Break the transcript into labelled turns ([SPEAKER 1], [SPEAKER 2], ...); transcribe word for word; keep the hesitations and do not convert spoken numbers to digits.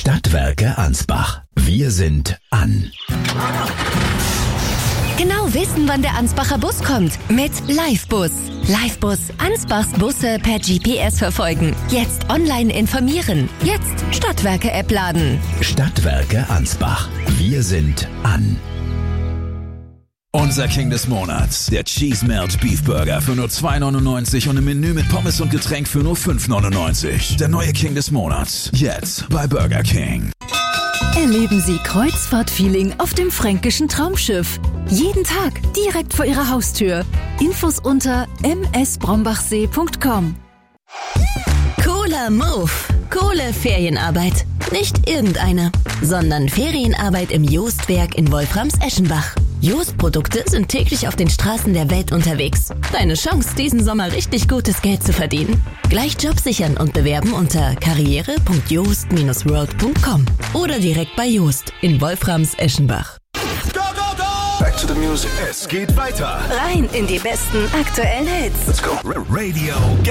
[SPEAKER 1] Stadtwerke Ansbach. Wir sind an.
[SPEAKER 2] Genau wissen, wann der Ansbacher Bus kommt. Mit Livebus. Livebus. Ansbachs Busse per G P S verfolgen. Jetzt online informieren. Jetzt Stadtwerke-App laden.
[SPEAKER 1] Stadtwerke Ansbach. Wir sind an.
[SPEAKER 3] Unser King des Monats, der Cheese Melt Beef Burger für nur zwei neunundneunzig und im Menü mit Pommes und Getränk für nur fünf neunundneunzig. Der neue King des Monats, jetzt bei Burger King.
[SPEAKER 4] Erleben Sie Kreuzfahrt-Feeling auf dem fränkischen Traumschiff. Jeden Tag direkt vor Ihrer Haustür. Infos unter m s brombachsee punkt com.
[SPEAKER 2] Cooler Move. Coole Ferienarbeit. Nicht irgendeine, sondern Ferienarbeit im Joostwerk in Wolframs-Eschenbach. Jost-Produkte sind täglich auf den Straßen der Welt unterwegs. Deine Chance, diesen Sommer richtig gutes Geld zu verdienen. Gleich Job sichern und bewerben unter karriere punkt joost Bindestrich world punkt com oder direkt bei Joost in Wolframs-Eschenbach.
[SPEAKER 5] Back to the music. Es geht weiter.
[SPEAKER 2] Rein in die besten aktuellen Hits.
[SPEAKER 5] Let's go. Radio